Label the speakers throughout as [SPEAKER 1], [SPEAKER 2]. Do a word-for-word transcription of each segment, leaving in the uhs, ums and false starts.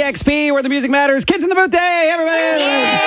[SPEAKER 1] X P, where the music matters. Kids in the Booth Day, everybody!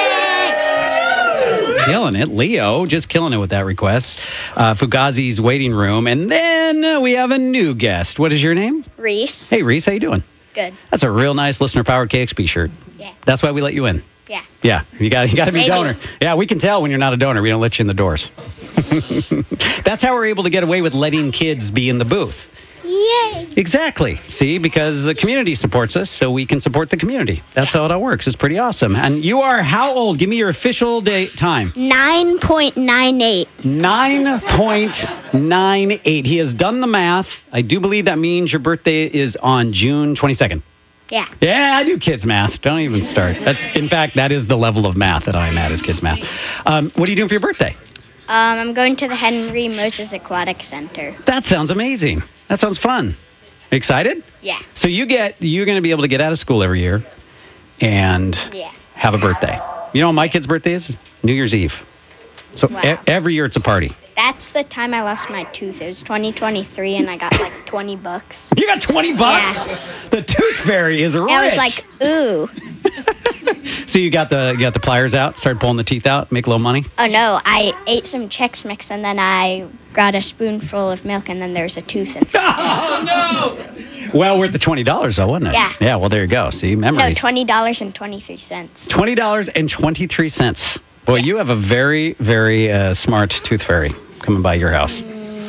[SPEAKER 1] Killing it. Leo, just killing it with that request. Uh, Fugazi's waiting room. And then uh, we have a new guest. What is your name?
[SPEAKER 2] Reese.
[SPEAKER 1] Hey, Reese, how you doing?
[SPEAKER 2] Good.
[SPEAKER 1] That's a real nice listener-powered K X P shirt.
[SPEAKER 2] Yeah.
[SPEAKER 1] That's why we let you in.
[SPEAKER 2] Yeah.
[SPEAKER 1] Yeah, you got you got to be a
[SPEAKER 2] Maybe.
[SPEAKER 1] donor. Yeah, we can tell when you're not a donor. We don't let you in the doors. That's how we're able to get away with letting kids be in the booth.
[SPEAKER 2] Yay.
[SPEAKER 1] Exactly. See, because the community supports us, so we can support the community. That's how it all works. It's pretty awesome. And you are how old? Give me your official date time.
[SPEAKER 2] nine point nine eight.
[SPEAKER 1] nine point nine eight. He has done the math. I do believe that means your birthday is on June twenty-second.
[SPEAKER 2] Yeah.
[SPEAKER 1] Yeah, I do kids math. Don't even start. That's, in fact, that is the level of math that I'm at is kids math. Um, what are you doing for your birthday?
[SPEAKER 2] Um, I'm going to the Henry Moses Aquatic Center.
[SPEAKER 1] That sounds amazing. That sounds fun. Excited?
[SPEAKER 2] Yeah.
[SPEAKER 1] So you get you're going to be able to get out of school every year and
[SPEAKER 2] Yeah.
[SPEAKER 1] have a birthday. You know what my kid's birthday is? New Year's Eve. So
[SPEAKER 2] Wow.
[SPEAKER 1] e- every year it's a party.
[SPEAKER 2] That's the time I lost my tooth. It was twenty twenty-three, and I got like twenty bucks.
[SPEAKER 1] You got twenty bucks?
[SPEAKER 2] Yeah.
[SPEAKER 1] The tooth fairy is rich.
[SPEAKER 2] I was like, ooh.
[SPEAKER 1] So you got the you got the pliers out, started pulling the teeth out, make a little money?
[SPEAKER 2] Oh no, I ate some Chex Mix, and then I got a spoonful of milk, and then there's a tooth inside.
[SPEAKER 1] Oh no! Well, worth the twenty dollars though, wasn't it?
[SPEAKER 2] Yeah.
[SPEAKER 1] Yeah, well there you go. See,
[SPEAKER 2] No,
[SPEAKER 1] memories.
[SPEAKER 2] twenty dollars and twenty-three cents.
[SPEAKER 1] twenty dollars and twenty-three cents. Boy, you have a very, very uh, smart tooth fairy coming by your house.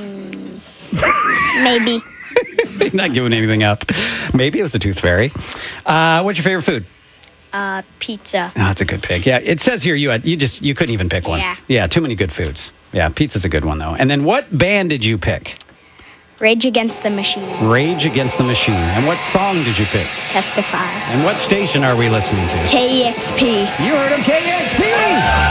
[SPEAKER 2] Maybe.
[SPEAKER 1] Not giving anything up. Maybe it was a tooth fairy. Uh, what's your favorite food?
[SPEAKER 2] Uh, pizza.
[SPEAKER 1] Oh, that's a good pick. Yeah, it says here you had you just you couldn't even pick one.
[SPEAKER 2] Yeah.
[SPEAKER 1] Yeah, too many good foods. Yeah, pizza's a good one though. And then what band did you pick?
[SPEAKER 2] Rage Against the Machine.
[SPEAKER 1] Rage Against the Machine. And what song did you pick?
[SPEAKER 2] Testify.
[SPEAKER 1] And what station are we listening to?
[SPEAKER 2] K E X P.
[SPEAKER 1] You heard of K X P!